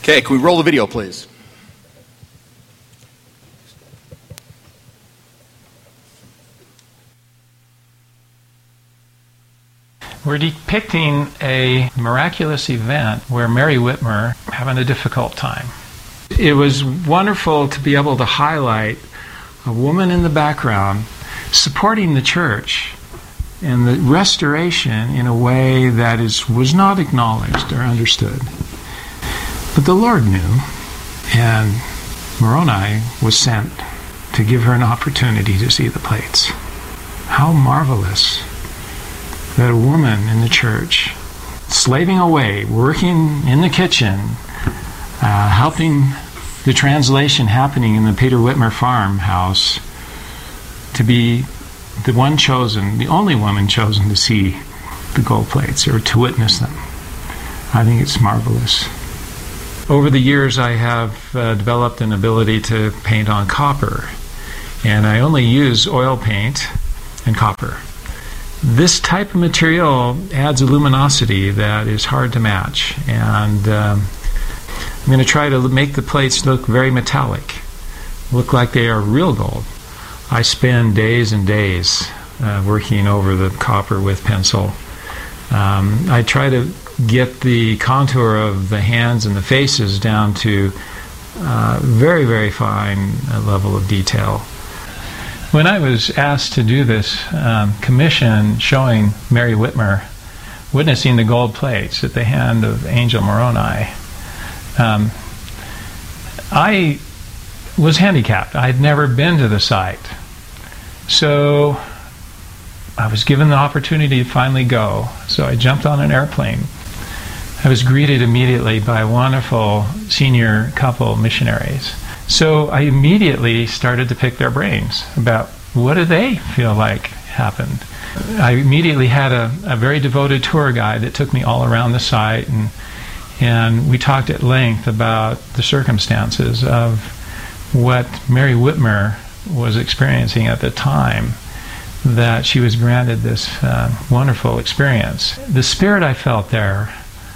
Okay, can we roll the video, please? We're depicting a miraculous event where Mary Whitmer having a difficult time. It was wonderful to be able to highlight a woman in the background supporting the church and the restoration in a way that was not acknowledged or understood. But the Lord knew, and Moroni was sent to give her an opportunity to see the plates. How marvelous that a woman in the church, slaving away, working in the kitchen, helping the translation happening in the Peter Whitmer farmhouse, to be the one chosen, the only woman chosen to see the gold plates or to witness them. I think it's marvelous. Over the years, I have developed an ability to paint on copper, and I only use oil paint and copper. This type of material adds a luminosity that is hard to match, and I'm going to try to make the plates look very metallic, look like they are real gold. I spend days and days working over the copper with pencil. I try to get the contour of the hands and the faces down to very, very fine level of detail. When I was asked to do this commission showing Mary Whitmer witnessing the gold plates at the hand of Angel Moroni, I was handicapped. I had never been to the site. So I was given the opportunity to finally go. So I jumped on an airplane. I was greeted immediately by a wonderful senior couple missionaries. So I immediately started to pick their brains about what do they feel like happened. I immediately had a very devoted tour guide that took me all around the site, and we talked at length about the circumstances of what Mary Whitmer was experiencing at the time that she was granted this wonderful experience. The spirit I felt there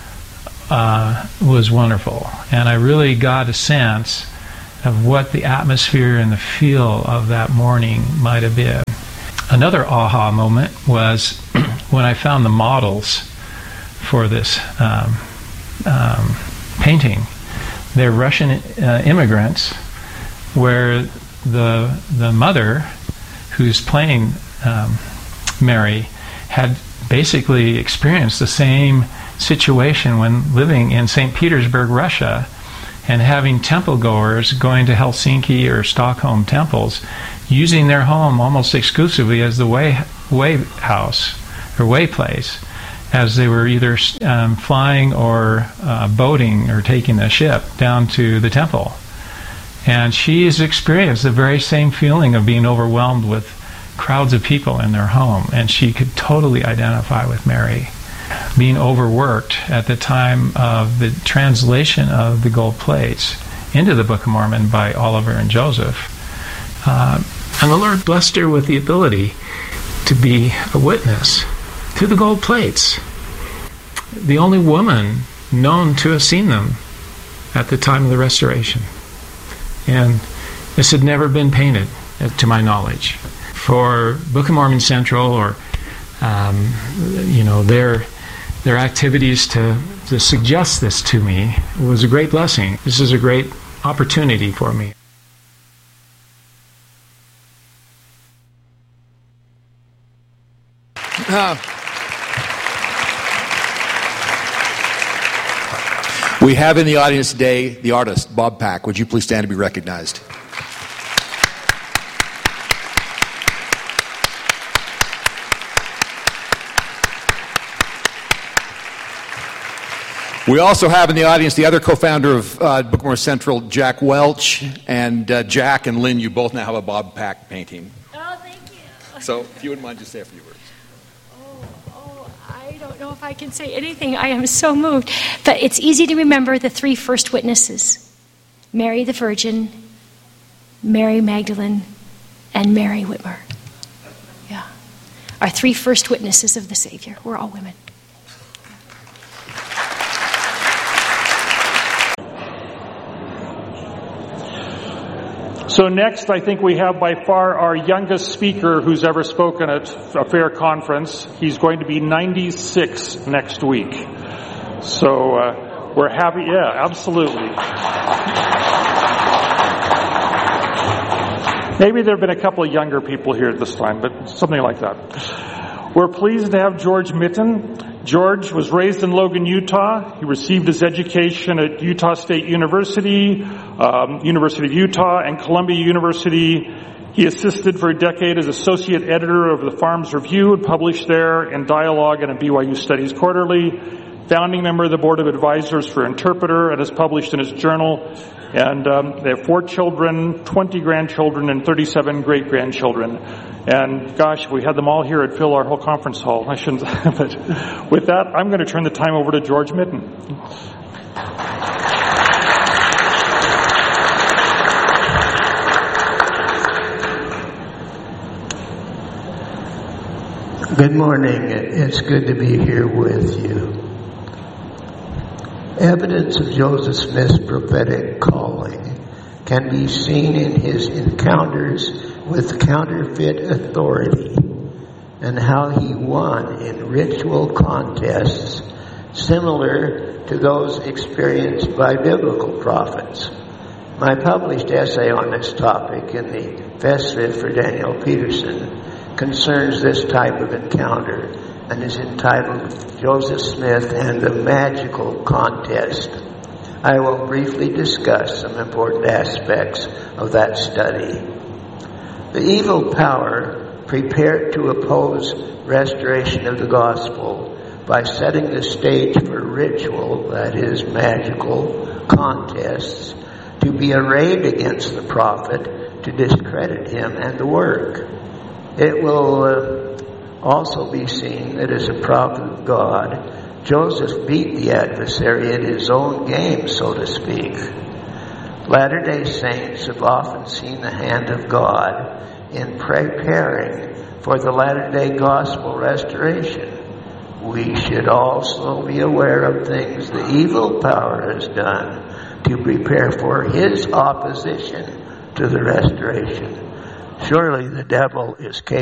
was wonderful, and I really got a sense of what the atmosphere and the feel of that morning might have been. Another aha moment was when I found the models for this painting. They're Russian immigrants, where the mother who's playing Mary had basically experienced the same situation when living in St. Petersburg, Russia, and having temple goers going to Helsinki or Stockholm temples, using their home almost exclusively as the way house or way place, as they were either flying or boating or taking a ship down to the temple. And she has experienced the very same feeling of being overwhelmed with crowds of people in their home, and she could totally identify with Mary. Being overworked at the time of the translation of the gold plates into the Book of Mormon by Oliver and Joseph. And the Lord blessed her with the ability to be a witness to the gold plates. The only woman known to have seen them at the time of the restoration. And this had never been painted, to my knowledge. For Book of Mormon Central or their activities to suggest this to me was a great blessing. This is a great opportunity for me. We have in the audience today the artist, Bob Pack. Would you please stand to be recognized? We also have in the audience the other co-founder of Book of Mormon Central, Jack Welch. And Jack and Lynn, you both now have a Bob Pack painting. Oh, thank you. So if you wouldn't mind just say a few words. I don't know if I can say anything. I am so moved. But it's easy to remember the three first witnesses. Mary the Virgin, Mary Magdalene, and Mary Whitmer. Yeah. Our three first witnesses of the Savior. We're all women. So next, I think we have by far our youngest speaker who's ever spoken at a fair conference. He's going to be 96 next week. So we're happy. Yeah, absolutely. Maybe there have been a couple of younger people here this time, but something like that. We're pleased to have George Mitten. George was raised in Logan, Utah. He received his education at Utah State University, University of Utah, and Columbia University. He assisted for a decade as associate editor of the Farms Review and published there in Dialogue and at BYU Studies Quarterly. Founding member of the Board of Advisors for Interpreter and has published in his journal. And they have 4 children, 20 grandchildren, and 37 great-grandchildren. And gosh, if we had them all here, it'd fill our whole conference hall. I shouldn't, but with that, I'm going to turn the time over to George Mitten. Good morning. It's good to be here with you. Evidence of Joseph Smith's prophetic calling can be seen in his encounters with counterfeit authority and how he won in ritual contests similar to those experienced by biblical prophets. My published essay on this topic in the Festschrift for Daniel Peterson concerns this type of encounter and is entitled Joseph Smith and the Magical Contest. I will briefly discuss some important aspects of that study. The evil power prepared to oppose restoration of the gospel by setting the stage for ritual, that is, magical contests, to be arrayed against the prophet to discredit him and the work. It will also be seen that as a prophet of God, Joseph beat the adversary at his own game, so to speak. Latter-day Saints have often seen the hand of God in preparing for the latter-day gospel restoration. We should also be aware of things the evil power has done to prepare for his opposition to the restoration. Surely the devil is capable